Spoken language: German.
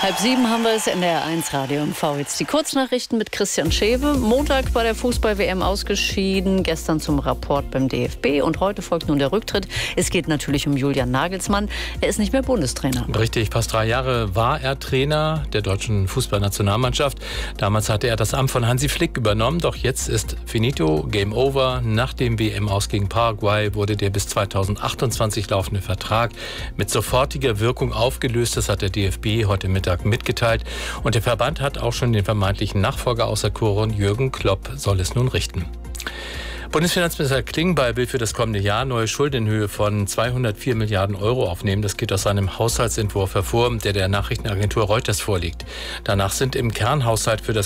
6:30 haben wir es, NDR1 Radio MV. Jetzt die Kurznachrichten mit Christian Schewe. Montag bei der Fußball-WM ausgeschieden, gestern zum Rapport beim DFB und heute folgt nun der Rücktritt. Es geht natürlich um Julian Nagelsmann. Er ist nicht mehr Bundestrainer. Richtig, fast 3 Jahre war er Trainer der deutschen Fußballnationalmannschaft. Damals hatte er das Amt von Hansi Flick übernommen, doch jetzt ist finito, Game Over. Nach dem WM-Aus gegen Paraguay wurde der bis 2028 laufende Vertrag mit sofortiger Wirkung aufgelöst. Das hat der DFB heute Mittag mitgeteilt. Und der Verband hat auch schon den vermeintlichen Nachfolger auserkoren. Jürgen Klopp soll es nun richten. Bundesfinanzminister Klingbeil will für das kommende Jahr neue Schulden in Höhe von 204 Milliarden Euro aufnehmen. Das geht aus seinem Haushaltsentwurf hervor, der Nachrichtenagentur Reuters vorliegt. Danach sind im Kernhaushalt für das